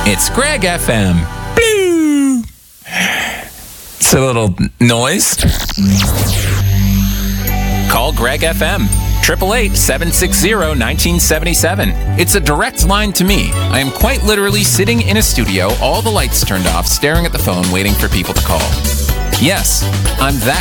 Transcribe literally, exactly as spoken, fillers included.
It's Greg F M. Blue. It's a little noise. Call Greg F M. eight eight eight, seven six zero, one nine seven seven. It's a direct line to me. I am quite literally sitting in a studio, all the lights turned off, staring at the phone, waiting for people to call. Yes, I'm that